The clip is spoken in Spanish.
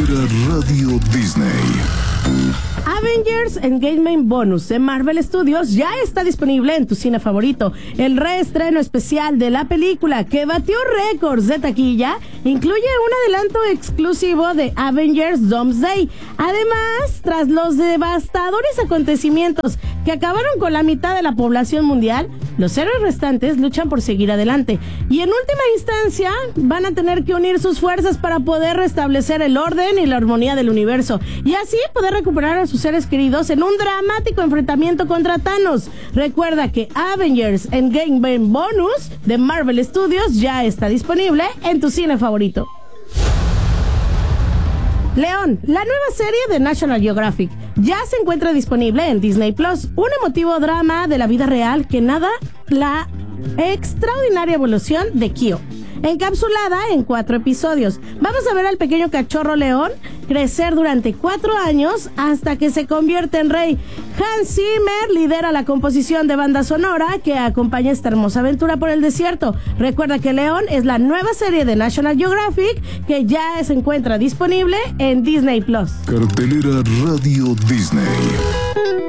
Cartelera Radio Disney. Avengers Endgame Bonus de Marvel Studios ya está disponible en tu cine favorito. El reestreno especial de la película, que batió récords de taquilla, incluye un adelanto exclusivo de Avengers Doomsday. Además, tras los devastadores acontecimientos que acabaron con la mitad de la población mundial, los héroes restantes luchan por seguir adelante y en última instancia van a tener que unir sus fuerzas para poder restablecer el orden y la armonía del universo y así poder recuperar a sus seres queridos en un dramático enfrentamiento contra Thanos. Recuerda que Avengers Endgame Bonus de Marvel Studios ya está disponible en tu cine favorito. León, la nueva serie de National Geographic, ya se encuentra disponible en Disney Plus. Un emotivo drama de la vida real que narra la extraordinaria evolución de Kyo, encapsulada en 4 episodios. Vamos a ver al pequeño cachorro león crecer durante 4 años hasta que se convierte en rey. Hans Zimmer lidera la composición de banda sonora que acompaña esta hermosa aventura por el desierto. Recuerda que León es la nueva serie de National Geographic que ya se encuentra disponible en Disney Plus. Cartelera Radio Disney.